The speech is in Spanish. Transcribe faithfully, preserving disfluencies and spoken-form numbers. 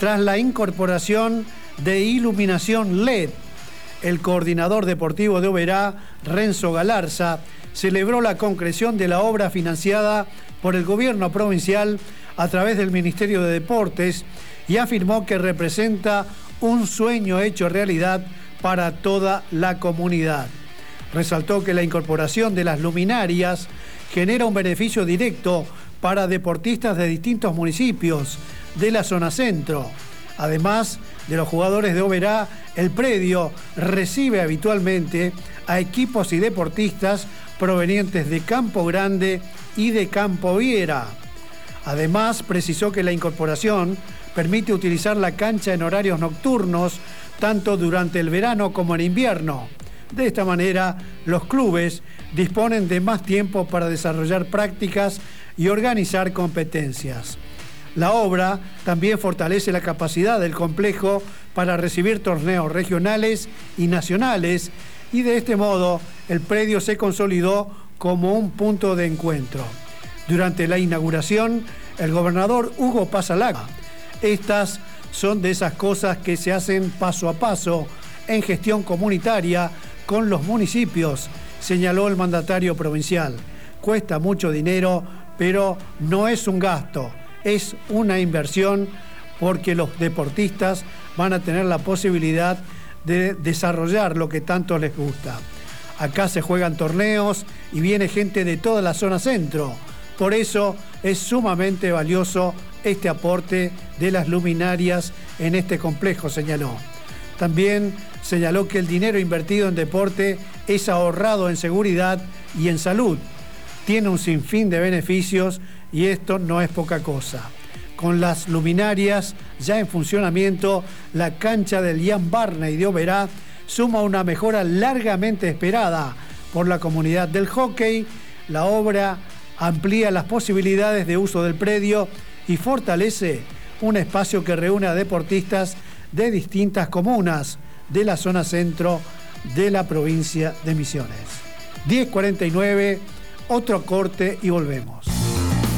tras la incorporación de iluminación L E D. El coordinador deportivo de Oberá, Renzo Galarza, celebró la concreción de la obra financiada por el gobierno provincial a través del Ministerio de Deportes y afirmó que representa un sueño hecho realidad para toda la comunidad. Resaltó que la incorporación de las luminarias genera un beneficio directo para deportistas de distintos municipios de la zona centro. Además de los jugadores de Oberá, el predio recibe habitualmente a equipos y deportistas provenientes de Campo Grande y de Campo Viera. Además, precisó que la incorporación permite utilizar la cancha en horarios nocturnos, tanto durante el verano como en invierno. De esta manera, los clubes disponen de más tiempo para desarrollar prácticas y organizar competencias. La obra también fortalece la capacidad del complejo para recibir torneos regionales y nacionales, y de este modo el predio se consolidó como un punto de encuentro. Durante la inauguración, el gobernador Hugo Pasalaga: estas son de esas cosas que se hacen paso a paso en gestión comunitaria con los municipios, señaló el mandatario provincial. Cuesta mucho dinero, pero no es un gasto, es una inversión, porque los deportistas van a tener la posibilidad de desarrollar lo que tanto les gusta. Acá se juegan torneos y viene gente de toda la zona centro. Por eso es sumamente valioso este aporte de las luminarias en este complejo, señaló. También señaló que el dinero invertido en deporte es ahorrado en seguridad y en salud. Tiene un sinfín de beneficios y esto no es poca cosa. Con las luminarias ya en funcionamiento, la cancha del Ian Barney de Oberá suma una mejora largamente esperada por la comunidad del hockey. La obra amplía las posibilidades de uso del predio y fortalece un espacio que reúne a deportistas de distintas comunas de la zona centro de la provincia de Misiones. diez cuarenta y nueve, otro corte y volvemos.